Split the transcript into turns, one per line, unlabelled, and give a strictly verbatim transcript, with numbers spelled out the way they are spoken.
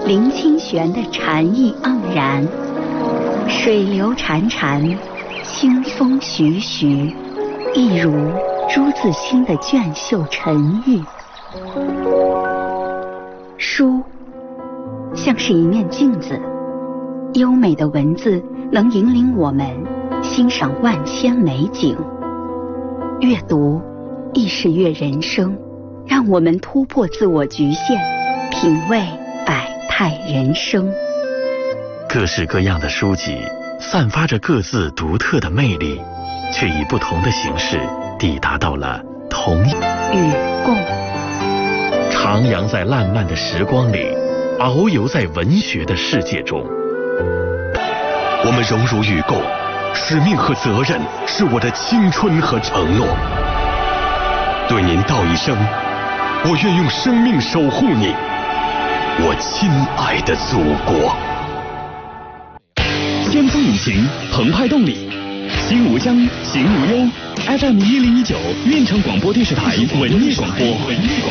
林清玄的禅意盎然，水流潺潺，清风徐徐，一如朱自清的隽秀沉郁。书像是一面镜子，优美的文字能引领我们欣赏万千美景。阅读亦是阅人生，让我们突破自我局限，品味百态人生。
各式各样的书籍散发着各自独特的魅力，却以不同的形式抵达到了同一
与共。
徜徉在烂漫的时光里，遨游在文学的世界中。
我们荣辱与共，使命和责任是我的青春和承诺。对您道一声，我愿用生命守护你，我亲爱的祖国。
先锋引擎，澎湃动力，心无疆，行无忧。F M 一零一九，运城广播电视台文艺广播。